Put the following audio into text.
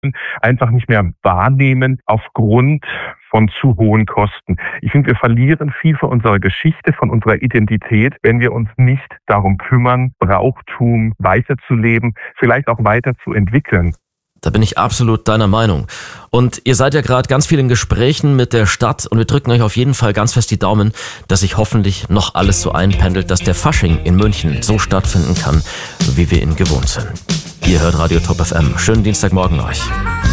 einfach nicht mehr wahrnehmen aufgrund von zu hohen Kosten. Ich finde, wir verlieren viel von unserer Geschichte, von unserer Identität, wenn wir uns nicht darum kümmern, Brauchtum weiterzuleben, vielleicht auch weiterzuentwickeln. Da bin ich absolut deiner Meinung. Und ihr seid ja gerade ganz viel in Gesprächen mit der Stadt und wir drücken euch auf jeden Fall ganz fest die Daumen, dass sich hoffentlich noch alles so einpendelt, dass der Fasching in München so stattfinden kann, wie wir ihn gewohnt sind. Ihr hört Radio Top FM. Schönen Dienstagmorgen euch.